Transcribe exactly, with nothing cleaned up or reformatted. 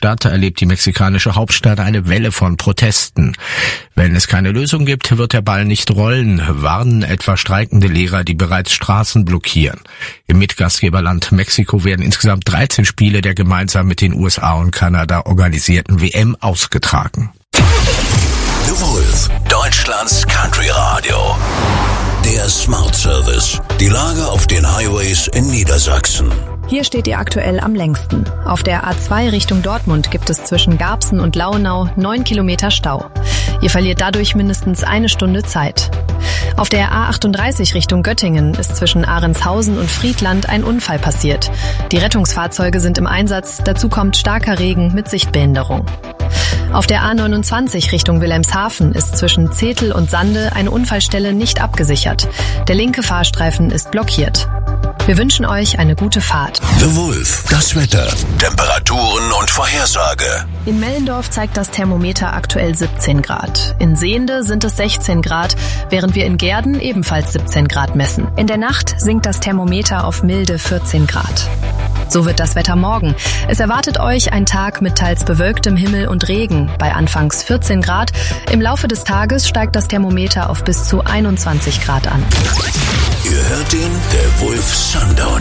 Stadt erlebt die mexikanische Hauptstadt eine Welle von Protesten. Wenn es keine Lösung gibt, wird der Ball nicht rollen, warnen etwa streikende Lehrer, die bereits Straßen blockieren. Im Mitgastgeberland Mexiko werden insgesamt dreizehn Spiele der gemeinsam mit den U S A und Kanada organisierten W M ausgetragen. The Wolf, Deutschlands Country Radio. Der Smart Service. Die Lage auf den Highways in Niedersachsen. Hier steht ihr aktuell am längsten. Auf der A zwei Richtung Dortmund gibt es zwischen Garbsen und Launau neun Kilometer Stau. Ihr verliert dadurch mindestens eine Stunde Zeit. Auf der A achtunddreißig Richtung Göttingen ist zwischen Ahrenshausen und Friedland ein Unfall passiert. Die Rettungsfahrzeuge sind im Einsatz, dazu kommt starker Regen mit Sichtbehinderung. Auf der A neunundzwanzig Richtung Wilhelmshaven ist zwischen Zetel und Sande eine Unfallstelle nicht abgesichert. Der linke Fahrstreifen ist blockiert. Wir wünschen euch eine gute Fahrt. The Wolf, das Wetter, Temperaturen und Vorhersage. In Mellendorf zeigt das Thermometer aktuell siebzehn Grad. In Sehnde sind es sechzehn Grad, während wir in Gehrden ebenfalls siebzehn Grad messen. In der Nacht sinkt das Thermometer auf milde vierzehn Grad. So wird das Wetter morgen. Es erwartet euch ein Tag mit teils bewölktem Himmel und Regen bei anfangs vierzehn Grad. Im Laufe des Tages steigt das Thermometer auf bis zu einundzwanzig Grad an. Ihr hört ihn, der Wolf Sundown.